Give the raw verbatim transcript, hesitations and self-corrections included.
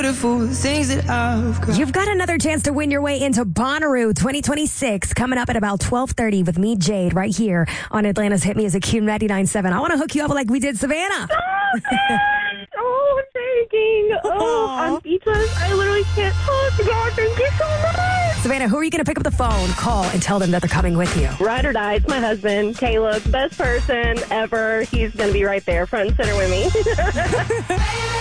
Beautiful things that I've got. You've got another chance to win your way into Bonnaroo twenty twenty-six coming up at about twelve thirty with me, Jade, right here on Atlanta's Hit Music Q ninety-nine point seven. I want to hook you up like we did Savannah. Oh, thanking. Oh, I'm speechless. I literally can't talk. God, thank you so much. Savannah, who are you going to pick up the phone, call, and tell them that they're coming with you? Ride or die. It's my husband, Caleb. Best person ever. He's going to be right there, front and center with me.